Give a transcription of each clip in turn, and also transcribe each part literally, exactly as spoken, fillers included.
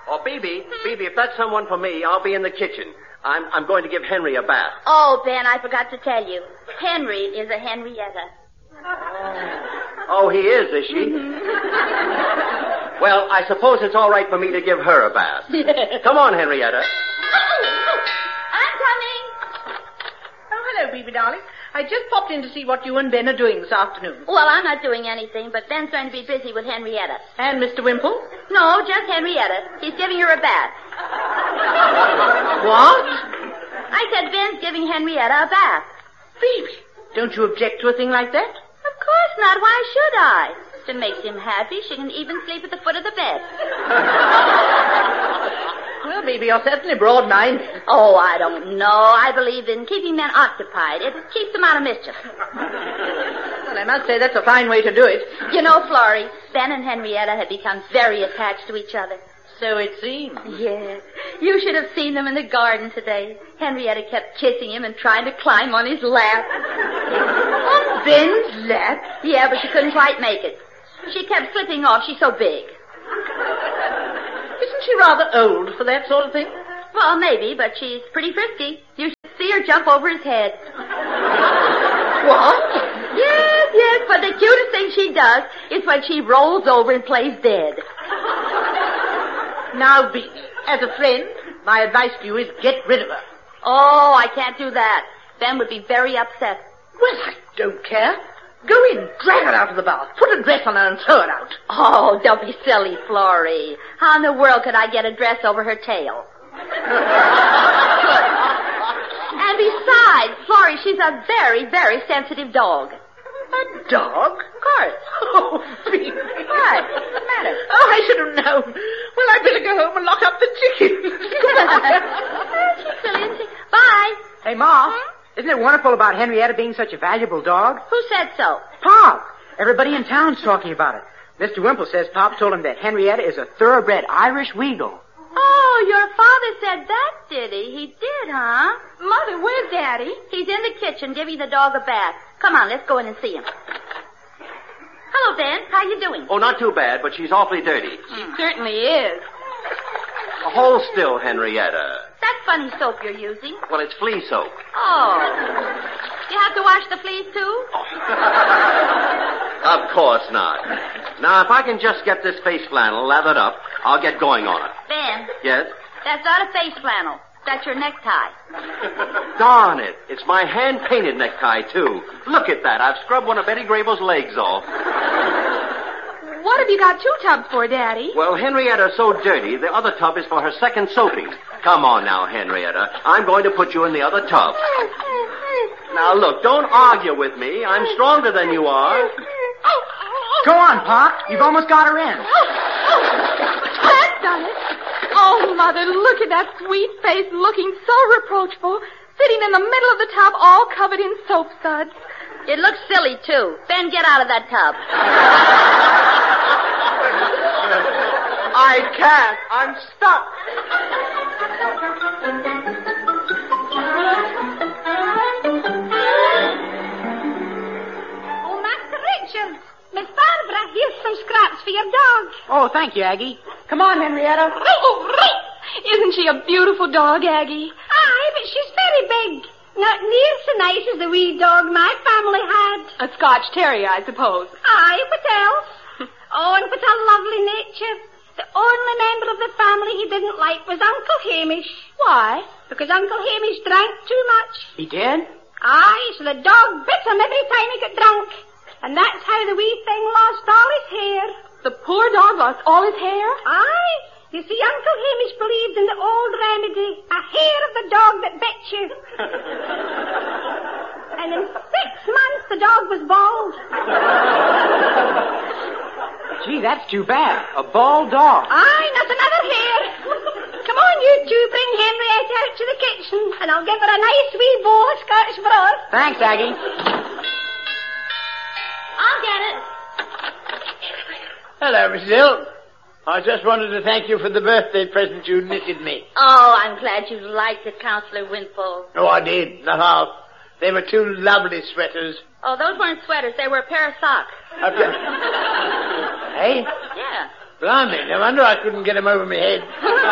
Oh, Phoebe, Phoebe, if that's someone for me, I'll be in the kitchen. I'm I'm going to give Henry a bath. Oh, Ben, I forgot to tell you. Henry is a Henrietta. Oh, he is, is she? Mm-hmm. Well, I suppose it's all right for me to give her a bath. Come on, Henrietta. Oh, I'm coming. Oh, hello, Phoebe, darling. I just popped in to see what you and Ben are doing this afternoon. Well, I'm not doing anything, but Ben's going to be busy with Henrietta. And Mister Wimple? No, just Henrietta. He's giving her a bath. What? I said Ben's giving Henrietta a bath. Phoebe, don't you object to a thing like that? Of course not. Why should I? If it makes him happy, she can even sleep at the foot of the bed. Well, Phoebe, you're certainly broad-minded. Oh, I don't know. I believe in keeping men occupied. It keeps them out of mischief. Well, I must say that's a fine way to do it. You know, Florrie, Ben and Henrietta have become very attached to each other. So it seems. Yes. You should have seen them in the garden today. Henrietta kept kissing him and trying to climb on his lap. On Ben's lap? Yeah, but she couldn't quite make it. She kept slipping off. She's so big. Isn't she rather old for that sort of thing? Well, maybe, but she's pretty frisky. You should see her jump over his head. What? Yes, yes, but the cutest thing she does is when she rolls over and plays dead. Now, Phoebe, as a friend, my advice to you is get rid of her. Oh, I can't do that. Ben would be very upset. Well, I don't care. Go in, drag her out of the bath, put a dress on her and throw her out. Oh, don't be silly, Florrie. How in the world could I get a dress over her tail? And besides, Florrie, she's a very, very sensitive dog. A dog? Of course. Oh, Phoebe. What? What's the matter? Oh, I should have known. Well, I'd better go home and lock up the chickens. She's silly, isn't she? Bye. Hey, Ma, Hmm? isn't it wonderful about Henrietta being such a valuable dog? Who said so? Pop! Everybody in town's talking about it. Mister Wimple says Pop told him that Henrietta is a thoroughbred Irish Weagle. Oh, your father said that, did he? He did, huh? Mother, where's Daddy? He's in the kitchen giving the dog a bath. Come on, let's go in and see him. Hello, Ben. How you doing? Oh, not too bad, but she's awfully dirty. She certainly is. Hold still, Henrietta. That funny soap you're using. Well, it's flea soap. Oh. You have to wash the fleas, too? Of course not. Now, if I can just get this face flannel lathered up, I'll get going on it. Ben. Yes? That's not a face flannel. That's your necktie. Darn it. It's my hand-painted necktie, too. Look at that. I've scrubbed one of Betty Grable's legs off. What have you got two tubs for, Daddy? Well, Henrietta's so dirty, the other tub is for her second soaping. Come on now, Henrietta. I'm going to put you in the other tub. Now, look, don't argue with me. I'm stronger than you are. Go on, Pop. You've almost got her in. That's done it. Oh, Mother, look at that sweet face looking so reproachful, sitting in the middle of the tub all covered in soap suds. It looks silly, too. Ben, get out of that tub. I can't. I'm stuck. Oh, Master Richard, Miss Barbara, here's some scraps for your dog. Oh, thank you, Aggie. Come on, Henrietta. Isn't she a beautiful dog, Aggie? Aye, but she's very big. Not near so nice as the wee dog my family had. A Scotch Terrier, I suppose. Aye, what else? Oh, and what a lovely nature. The only member of the family he didn't like was Uncle Hamish. Why? Because Uncle Hamish drank too much. He did? Aye, so the dog bit him every time he got drunk. And that's how the wee thing lost all his hair. The poor dog lost all his hair? Aye. You see, Uncle Hamish believed in the old remedy, a hair of the dog that bit you. And in six months, the dog was bald. Gee, that's too bad. A bald dog. Aye, not another hair. Come on, you two, bring Henrietta out to the kitchen, and I'll give her a nice wee bowl of Scotch broth. Thanks, Aggie. I'll get it. Hello, Missus Hill. I just wanted to thank you for the birthday present you knitted me. Oh, I'm glad you liked it, Counselor Wimple. Oh, I did. Not half. They were two lovely sweaters. Oh, those weren't sweaters. They were a pair of socks. Okay. Hey? Yeah. Blimey, no wonder I couldn't get him over my head.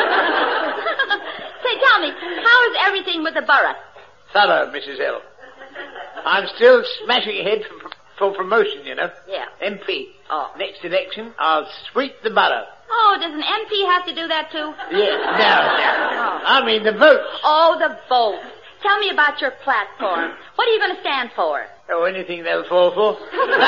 Say, tell me, how is everything with the borough? Thorough, Missus L. I'm still smashing ahead for, for promotion, you know. Yeah. M P. Oh. Next election, I'll sweep the borough. Oh, does an M P have to do that too? Yeah, no, no. I mean the votes. Oh, the votes. Tell me about your platform. What are you going to stand for? Oh, anything they'll fall for.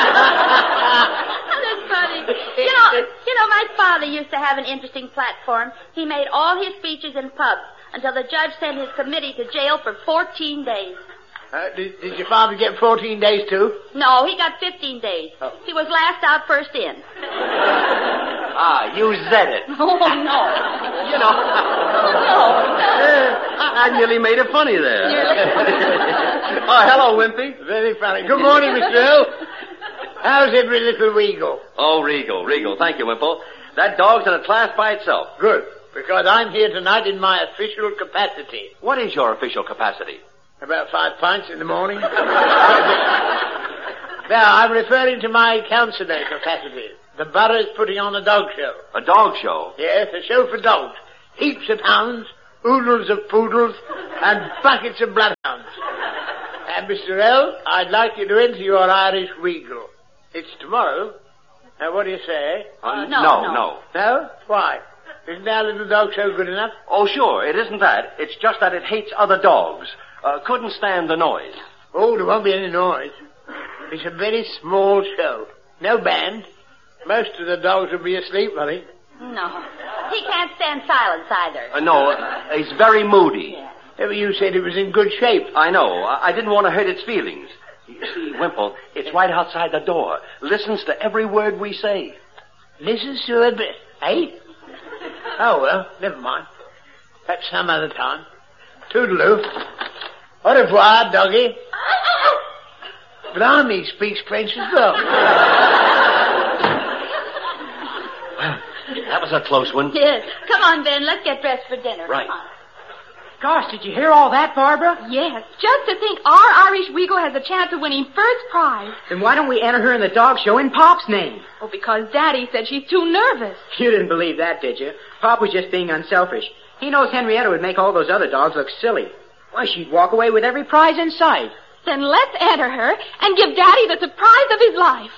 That's funny. You know, you know, my father used to have an interesting platform. He made all his speeches in pubs until the judge sent his committee to jail for fourteen days. Uh, did, did your father get fourteen days too? No, he got fifteen days. Oh. He was last out, first in. Ah, you said it. Oh, no. You know. No, I nearly made it funny there. Oh, hello, Wimpy. Very funny. Good morning, Mister L. How's every little Regal? Oh, Regal, Regal. Thank you, Wimple. That dog's in a class by itself. Good, because I'm here tonight in my official capacity. What is your official capacity? About five pints in the morning. Now, I'm referring to my councillor capacity. The borough's putting on a dog show. A dog show? Yes, a show for dogs. Heaps of hounds, oodles of poodles, and buckets of bloodhounds. And, Mister L, I'd like you to enter your Irish Regal. It's tomorrow. Now, what do you say? Uh, no, no, no. no. No? Why? Isn't our little dog show good enough? Oh, sure. It isn't that. It's just that it hates other dogs. Uh, couldn't stand the noise. Oh, there won't be any noise. It's a very small show. No band. Most of the dogs will be asleep, I think. No. He can't stand silence either. Uh, no, uh, he's very moody. Yeah. Ever you said it was in good shape. I know. I, I didn't want to hurt its feelings. You see, Wimple, it's right outside the door. Listens to every word we say. Listens to it, eh? Oh, well, never mind. Perhaps some other time. Toodaloo. Au revoir, doggy. Blimey speaks French as well. That was a close one. Yes. Come on, Ben. Let's get dressed for dinner. Right. Come on. Gosh, did you hear all that, Barbara? Yes, just to think our Irish Weagle has a chance of winning first prize. Then why don't we enter her in the dog show in Pop's name? Oh, because Daddy said she's too nervous. You didn't believe that, did you? Pop was just being unselfish. He knows Henrietta would make all those other dogs look silly. Why, she'd walk away with every prize in sight. Then let's enter her and give Daddy the surprise of his life.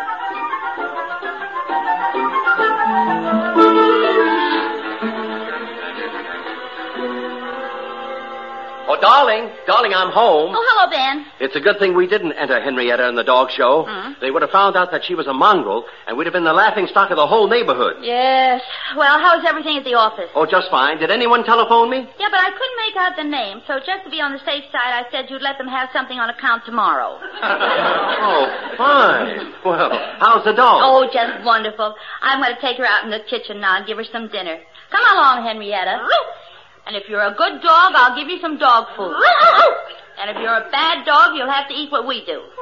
Oh, darling, darling, I'm home. Oh, hello, Ben. It's a good thing we didn't enter Henrietta in the dog show. Mm. They would have found out that she was a mongrel, and we'd have been the laughing stock of the whole neighborhood. Yes. Well, how's everything at the office? Oh, just fine. Did anyone telephone me? Yeah, but I couldn't make out the name, so just to be on the safe side, I said you'd let them have something on account tomorrow. Oh, fine. Well, how's the dog? Oh, just wonderful. I'm going to take her out in the kitchen now and give her some dinner. Come along, Henrietta. And if you're a good dog, I'll give you some dog food. And if you're a bad dog, you'll have to eat what we do.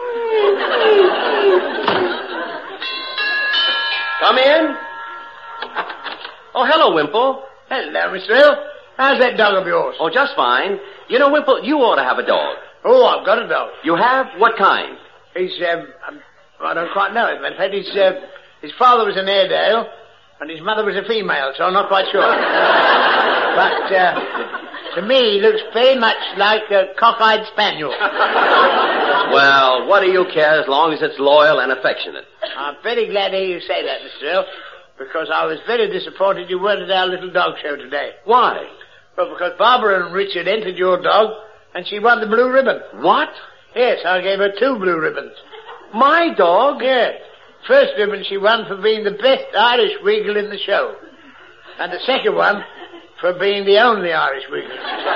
Come in. Oh, hello, Wimple. Hello, Mister L. How's that dog of yours? Oh, just fine. You know, Wimple, you ought to have a dog. Oh, I've got a dog. You have? What kind? He's, um, um I don't quite know him. In fact, he's, uh, his father was an Airedale, and his mother was a female, so I'm not quite sure. But, uh, to me, he looks very much like a cockeyed spaniel. Well, what do you care as long as it's loyal and affectionate? I'm very glad to hear you say that, Mister L, because I was very disappointed you weren't at our little dog show today. Why? Well, because Barbara and Richard entered your dog, and she won the blue ribbon. What? Yes, I gave her two blue ribbons. My dog? Yes. First ribbon she won for being the best Irish Weagle in the show. And the second one for being the only Irish Weagle.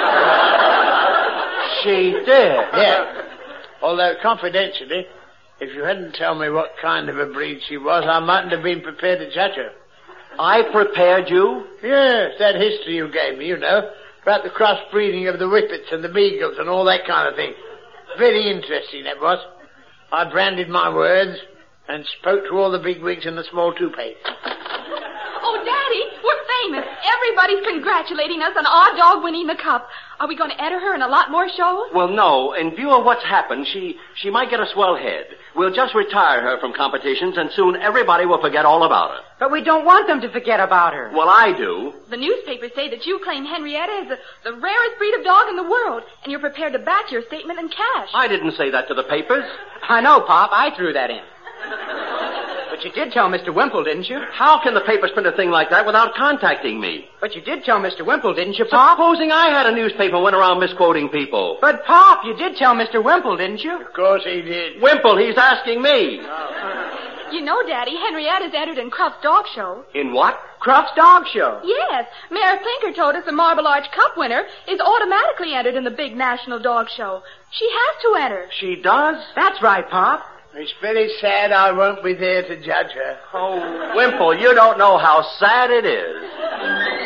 She did? Yeah. Although, confidentially, if you hadn't told me what kind of a breed she was, I mightn't have been prepared to judge her. I prepared you? Yes, that history you gave me, you know, about the crossbreeding of the Whippets and the Beagles and all that kind of thing. Very interesting, that was. I branded my words and spoke to all the bigwigs in the small toupees. Oh, Daddy, we're famous. Everybody's congratulating us on our dog winning the cup. Are we going to enter her in a lot more shows? Well, no. In view of what's happened, she, she might get a swell head. We'll just retire her from competitions, and soon everybody will forget all about her. But we don't want them to forget about her. Well, I do. The newspapers say that you claim Henrietta is the, the rarest breed of dog in the world, and you're prepared to back your statement in cash. I didn't say that to the papers. I know, Pop. I threw that in. But you did tell Mister Wimple, didn't you? How can the papers print a thing like that without contacting me? But you did tell Mister Wimple, didn't you, Pop? Supposing I had a newspaper and went around misquoting people. But, Pop, you did tell Mister Wimple, didn't you? Of course he did. Wimple, he's asking me. You know, Daddy, Henrietta's entered in Cruft's dog show. In what? Cruft's Dog Show. Yes. Mayor Pinker told us the Marble Arch Cup winner is automatically entered in the big national dog show. She has to enter. She does? That's right, Pop. It's very sad I won't be there to judge her. Oh, Wimple, you don't know how sad it is.